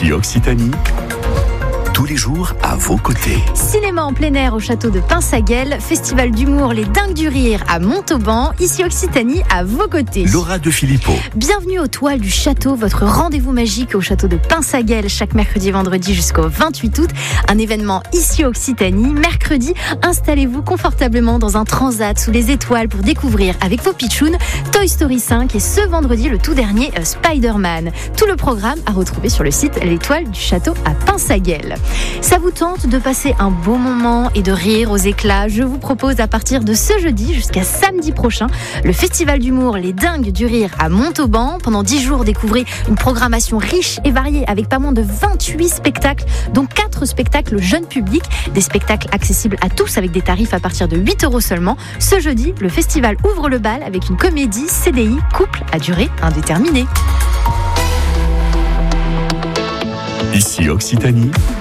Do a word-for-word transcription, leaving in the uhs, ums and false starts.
Ici Occitanie, tous les jours à vos côtés. Cinéma en plein air au château de Pinsaguel, festival d'humour Les Dingues du Rire à Montauban, ici Occitanie à vos côtés. Laura de Filippo. Bienvenue aux Toiles du Château, votre rendez-vous magique au château de Pinsaguel chaque mercredi et vendredi jusqu'au vingt-huit août. Un événement ici Occitanie. Mercredi, installez-vous confortablement dans un transat sous les étoiles pour découvrir avec vos pitchouns Toy Story cinq et ce vendredi le tout dernier euh, Spider-Man. Tout le programme à retrouver sur le site L'Étoile du Château à Pinsaguel. Ça vous tente de passer un beau moment et de rire aux éclats? Je vous propose à partir de ce jeudi jusqu'à samedi prochain le festival d'humour Les Dingues du Rire à Montauban. Pendant dix jours, découvrez une programmation riche et variée avec pas moins de vingt-huit spectacles, dont quatre spectacles jeune public, des spectacles accessibles à tous avec des tarifs à partir de huit euros seulement. Ce jeudi, le festival ouvre le bal avec une comédie C D I couple à durée indéterminée. Ici Occitanie,